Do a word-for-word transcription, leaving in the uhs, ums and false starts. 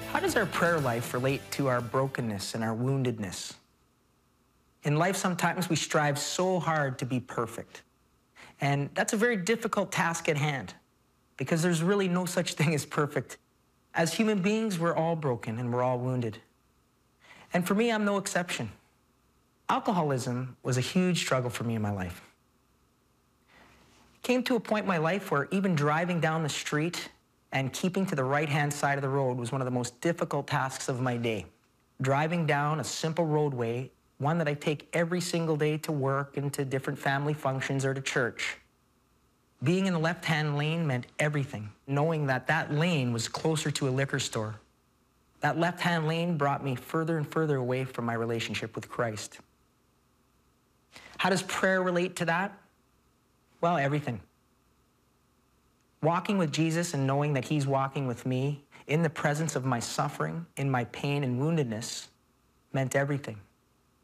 How does our prayer life relate to our brokenness and our woundedness? In life, sometimes we strive so hard to be perfect. And that's a very difficult task at hand because there's really no such thing as perfect. As human beings, we're all broken and we're all wounded. And for me, I'm no exception. Alcoholism was a huge struggle for me in my life. It came to a point in my life where even driving down the street and keeping to the right-hand side of the road was one of the most difficult tasks of my day. Driving down a simple roadway, one that I take every single day to work and to different family functions or to church. Being in the left-hand lane meant everything, knowing that that lane was closer to a liquor store. That left-hand lane brought me further and further away from my relationship with Christ. How does prayer relate to that? Well, everything. Walking with Jesus and knowing that he's walking with me in the presence of my suffering, in my pain and woundedness, meant everything.